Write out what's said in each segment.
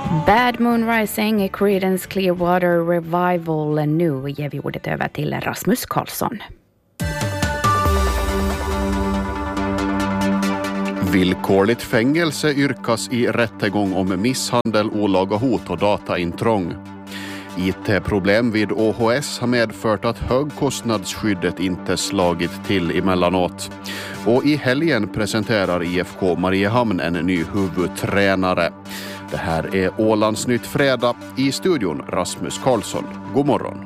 Bad Moon Rising, Creedence Clearwater Revival. Nu ger vi ordet över till Rasmus Karlsson. Villkorligt fängelse yrkas i rättegång om misshandel, olaga hot och dataintrång. IT-problem vid ÅHS har medfört att högkostnadsskyddet inte slagit till emellanåt. Och i helgen presenterar IFK Mariehamn en ny huvudtränare. Det här är Ålandsnytt fredag, i studion Rasmus Karlsson. God morgon.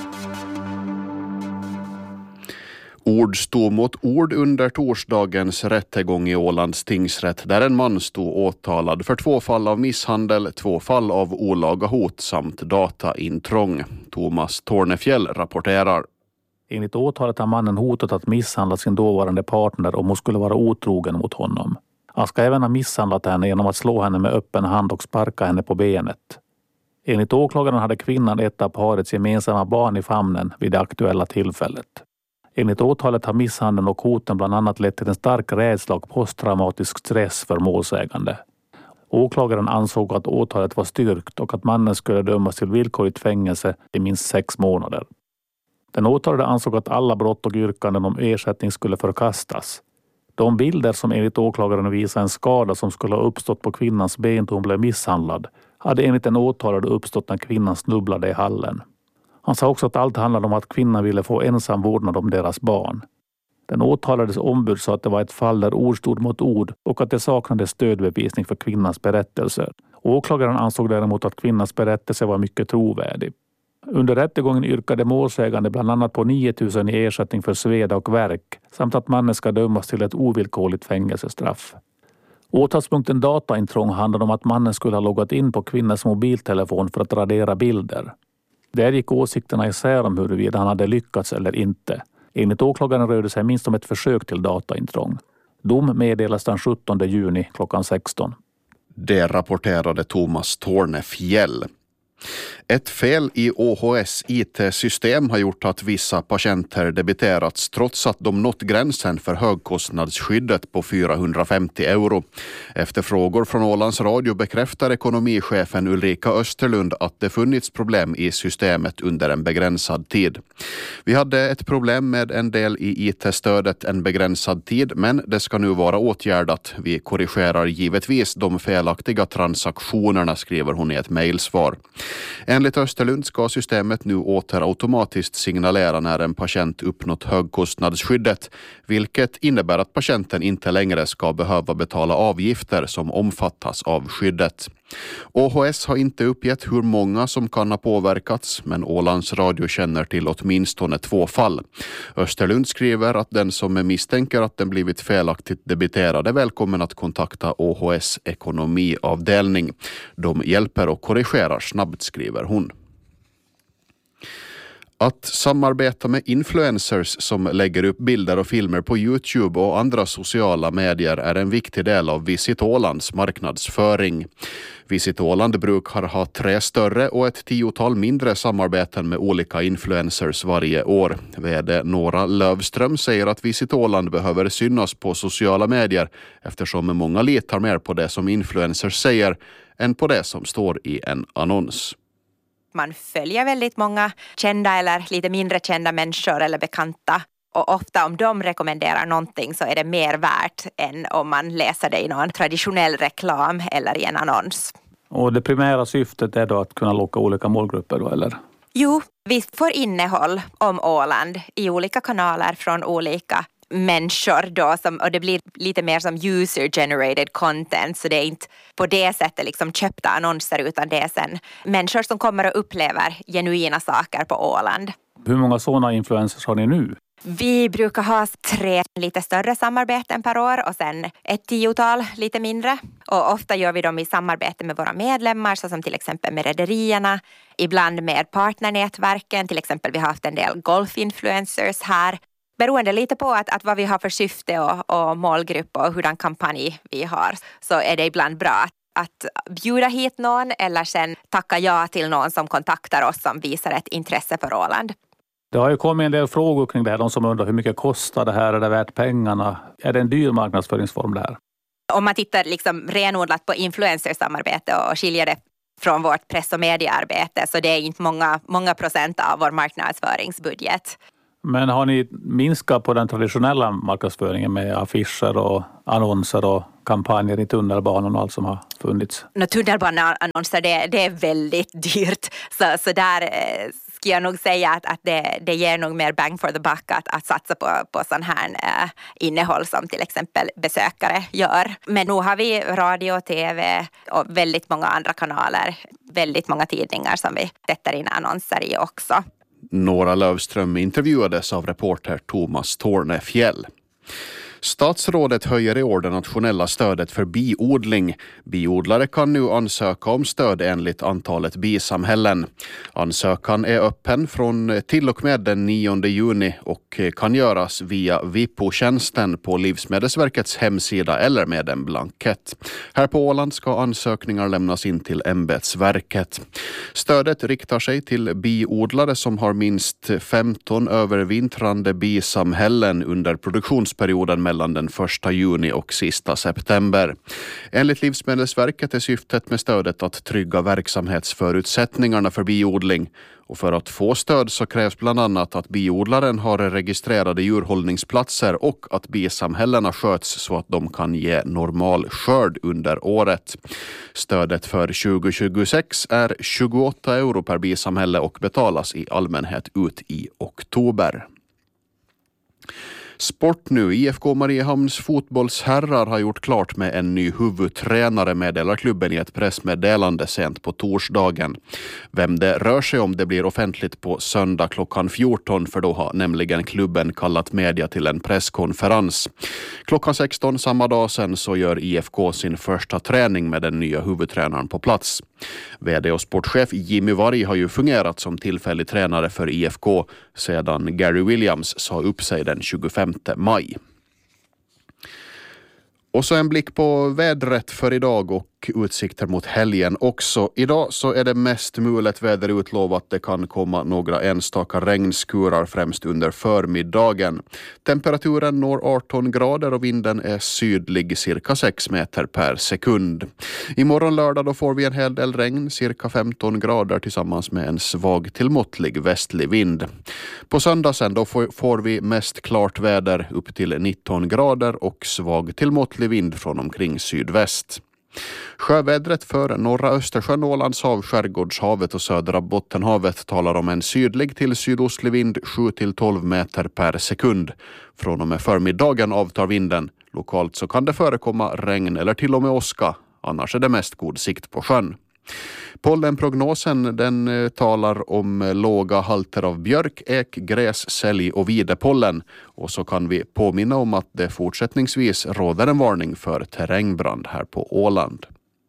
Ord stod mot ord under torsdagens rättegång i Ålands tingsrätt där en man stod åtalad för 2 fall av misshandel, 2 fall av olaga hot samt dataintrång. Thomas Tornefjell rapporterar. Enligt åtalet har mannen hotat att misshandla sin dåvarande partner om hon skulle vara otrogen mot honom. Han ska även ha misshandlat henne genom att slå henne med öppen hand och sparka henne på benet. Enligt åklagaren hade kvinnan ett av parets gemensamma barn i famnen vid det aktuella tillfället. Enligt åtalet har misshandeln och hoten bland annat lett till en stark rädsla och posttraumatisk stress för målsägande. Åklagaren ansåg att åtalet var styrkt och att mannen skulle dömas till villkorligt fängelse i minst 6 månader. Den åtalade ansåg att alla brott och yrkanden om ersättning skulle förkastas. De bilder som enligt åklagaren visar en skada som skulle ha uppstått på kvinnans ben då hon blev misshandlad hade enligt den åtalade uppstått när kvinnan snubblade i hallen. Han sa också att allt handlade om att kvinnan ville få ensam vårdnad om deras barn. Den åtalades ombud sa att det var ett fall där ord stod mot ord och att det saknades stödbevisning för kvinnans berättelser. Åklagaren ansåg däremot att kvinnans berättelse var mycket trovärdig. Under rättegången yrkade målsägande bland annat på 9 000 i ersättning för sveda och verk samt att mannen ska dömas till ett ovillkorligt fängelsestraff. Åtalspunkten dataintrång handlade om att mannen skulle ha loggat in på kvinnans mobiltelefon för att radera bilder. Där gick åsikterna isär om huruvida han hade lyckats eller inte. Enligt åklagaren rörde sig minst om ett försök till dataintrång. Dom meddelas den 17 juni klockan 16. Det rapporterade Thomas Tornefjell. Ett fel i ÅHS IT-system har gjort att vissa patienter debiterats trots att de nått gränsen för högkostnadsskyddet på 450 euro. Efter frågor från Ålands Radio bekräftar ekonomichefen Ulrika Österlund att det funnits problem i systemet under en begränsad tid. Vi hade ett problem med en del i IT-stödet en begränsad tid, men det ska nu vara åtgärdat. Vi korrigerar givetvis de felaktiga transaktionerna, skriver hon i ett mejlsvar. Enligt Österlund ska systemet nu åter automatiskt signalera när en patient uppnått högkostnadsskyddet, vilket innebär att patienten inte längre ska behöva betala avgifter som omfattas av skyddet. ÅHS har inte uppgett hur många som kan ha påverkats, men Ålands Radio känner till åtminstone 2 fall. Österlund skriver att den som misstänker att den blivit felaktigt debiterad är välkommen att kontakta ÅHS ekonomiavdelning. De hjälper och korrigerar snabbt, skriver hon. Att samarbeta med influencers som lägger upp bilder och filmer på YouTube och andra sociala medier är en viktig del av Visit Ålands marknadsföring. Visit Åland brukar ha 3 större och ett 10-tal mindre samarbeten med olika influencers varje år. VD Nora Lövström säger att Visit Åland behöver synas på sociala medier eftersom många litar mer på det som influencers säger än på det som står i en annons. Man följer väldigt många kända eller lite mindre kända människor eller bekanta. Och ofta om de rekommenderar någonting så är det mer värt än om man läser det i någon traditionell reklam eller i en annons. Och det primära syftet är då att kunna locka olika målgrupper då, eller? Jo, vi får innehåll om Åland i olika kanaler från olika människor då, och det blir lite mer som user-generated content, så det är inte på det sättet liksom köpta annonser utan det är sen människor som kommer och upplever genuina saker på Åland. Hur många sådana influencers har ni nu? Vi brukar ha 3 lite större samarbeten per år och sen ett 10-tal lite mindre. Och ofta gör vi dem i samarbete med våra medlemmar, så som till exempel med rederierna. Ibland med partnernätverken, till exempel vi har haft en del golfinfluencers här. Beroende lite på att vad vi har för syfte och målgrupp och hurdan kampanj vi har, så är det ibland bra att bjuda hit någon eller sen tacka ja till någon som kontaktar oss som visar ett intresse för Åland. Det har ju kommit en del frågor kring det här. De som undrar hur mycket kostar det här, är det värt pengarna? Är det en dyr marknadsföringsform det här? Om man tittar liksom renodlat på influencersamarbete och skiljer det från vårt press- och mediearbete, så det är inte många procent av vår marknadsföringsbudget. Men har ni minskat på den traditionella marknadsföringen med affischer och annonser och kampanjer i tunnelbanan och allt som har funnits? Tunnelbaneannonser, det är väldigt dyrt. Så där skulle jag nog säga att det ger nog mer bang for the buck att satsa på sån här innehåll som till exempel besökare gör. Men nu har vi radio, tv och väldigt många andra kanaler. Väldigt många tidningar som vi sätter in annonser i också. Nora Lövström intervjuades av reporter Thomas Tornefjell. Statsrådet höjer i år det nationella stödet för biodling. Biodlare kan nu ansöka om stöd enligt antalet bisamhällen. Ansökan är öppen från till och med den 9 juni och kan göras via Vippo-tjänsten på Livsmedelsverkets hemsida eller med en blankett. Här på Åland ska ansökningar lämnas in till ämbetsverket. Stödet riktar sig till biodlare som har minst 15 övervintrande bisamhällen under produktionsperioden mellan den 1 juni och sista september. Enligt Livsmedelsverket är syftet med stödet att trygga verksamhetsförutsättningarna för biodling. Och för att få stöd så krävs bland annat att biodlaren har registrerade djurhållningsplatser och att bisamhällena sköts så att de kan ge normal skörd under året. Stödet för 2026 är 28 euro per bisamhälle och betalas i allmänhet ut i oktober. Sport nu. IFK Mariehamns fotbollsherrar har gjort klart med en ny huvudtränare, meddelar klubben i ett pressmeddelande sent på torsdagen. Vem det rör sig om det blir offentligt på söndag klockan 14, för då har nämligen klubben kallat media till en presskonferens. Klockan 16 samma dag sen så gör IFK sin första träning med den nya huvudtränaren på plats. VD och sportchef Jimmy Varg har ju fungerat som tillfällig tränare för IFK sedan Gary Williams sa upp sig den 25 maj. Och så en blick på vädret för idag och utsikter mot helgen också. Idag så är det mest mulet väder utlovat. Det kan komma några enstaka regnskurar främst under förmiddagen. Temperaturen når 18 grader och vinden är sydlig cirka 6 meter per sekund. Imorgon lördag då får vi en hel del regn, cirka 15 grader tillsammans med en svag till måttlig västlig vind. På söndag sen då får vi mest klart väder upp till 19 grader och svag till måttlig vind från omkring sydväst. Sjövädret för norra Östersjön, Ålands hav, Skärgårdshavet och södra Bottenhavet talar om en sydlig till sydostlig vind 7-12 meter per sekund. Från och med förmiddagen avtar vinden. Lokalt så kan det förekomma regn eller till och med åska. Annars är det mest god sikt på sjön. Pollenprognosen den talar om låga halter av björk, ek, gräs, sälj och videpollen. Och så kan vi påminna om att det fortsättningsvis råder en varning för terrängbrand här på Åland.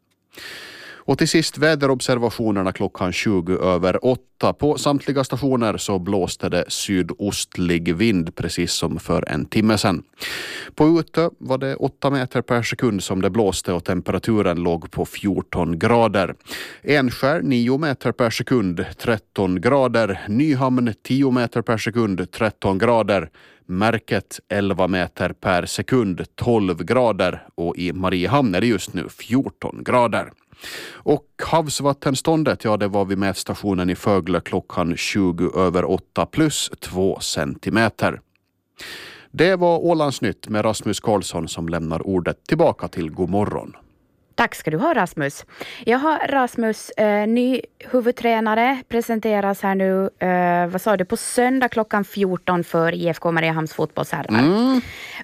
Och till sist väderobservationerna klockan 7:20. På samtliga stationer så blåste det sydostlig vind precis som för en timme sedan. På Utö var det 8 meter per sekund som det blåste och temperaturen låg på 14 grader. Enskär 9 meter per sekund, 13 grader. Nyhamn 10 meter per sekund, 13 grader. Märket 11 meter per sekund, 12 grader. Och i Mariehamn är det just nu 14 grader. Och havsvattenståndet, ja det var vid mätstationen i Fögle klockan 7:20 plus 2 centimeter. Det var Ålandsnytt med Rasmus Karlsson som lämnar ordet tillbaka till God morgon. Tack ska du ha, Rasmus. Rasmus, ny huvudtränare presenteras här nu, vad sa du, på söndag klockan 14 för IFK Mariehamns fotbollsherrar.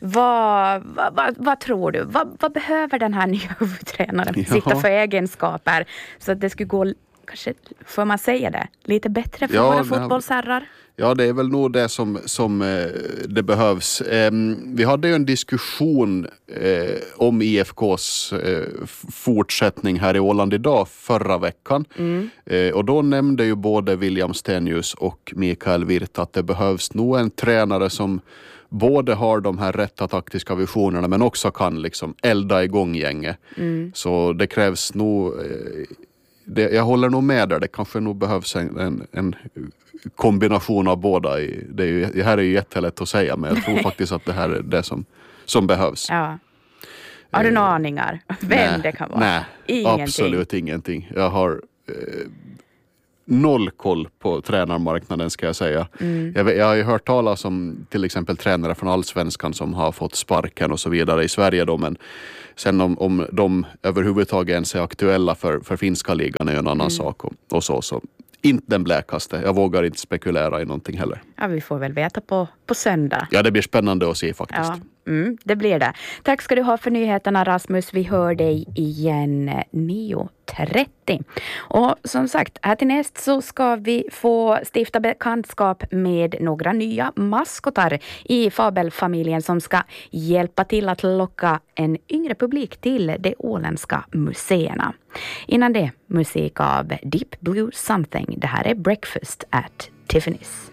Vad tror du? Vad behöver den här nya huvudtränaren sitta för egenskaper så att det skulle gå, kanske får man säga det, lite bättre för våra fotbollsherrar? Ja, det är väl nog det som det behövs. Vi hade ju en diskussion om IFKs fortsättning här i Åland idag förra veckan. Och då nämnde ju både William Stenius och Mikael Wirth att det behövs nog en tränare som både har de här rätta taktiska visionerna men också kan liksom elda igång gänget. Så det krävs nog... jag håller nog med där. Det kanske nog behövs en kombination av båda. Det här är ju jättelätt att säga, men jag tror faktiskt att det här är det som behövs. Ja. Har du några aningar vem det kan vara? Nej, absolut ingenting. Jag har noll koll på tränarmarknaden ska jag säga. Jag har ju hört talas om till exempel tränare från Allsvenskan som har fått sparken och så vidare i Sverige då, men sen om de överhuvudtaget ens är aktuella för finska ligan är en annan sak och så inte den bläkaste. Jag vågar inte spekulera i någonting heller. Ja, vi får väl veta på söndag. Ja, det blir spännande att se faktiskt. Ja, det blir det. Tack ska du ha för nyheterna, Rasmus. Vi hör dig igen 9.30. Och som sagt, här till näst så ska vi få stifta bekantskap med några nya maskotar i Fabelfamiljen som ska hjälpa till att locka en yngre publik till de åländska museerna. Innan det, musik av Deep Blue Something. Det här är Breakfast at Tiffany's.